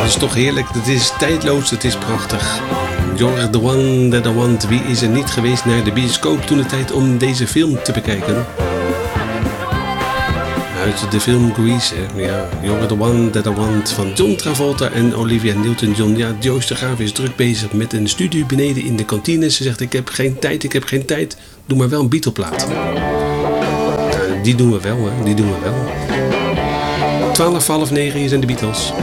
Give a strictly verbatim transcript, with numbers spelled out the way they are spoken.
is toch heerlijk. Het is tijdloos, het is prachtig. You're the one that I want. Wie is er niet geweest naar de bioscoop toen de tijd om deze film te bekijken? Uit de film Grease, hè? Ja, You're the one that I want van John Travolta en Olivia Newton-John. Ja, Joyce de Graaf is druk bezig met een studie beneden in de kantine. Ze zegt, ik heb geen tijd, ik heb geen tijd. Doe maar wel een Beatle-plaat. Ja, die doen we wel, hè? Die doen we wel. twaalf, half negen, hier zijn de Beatles.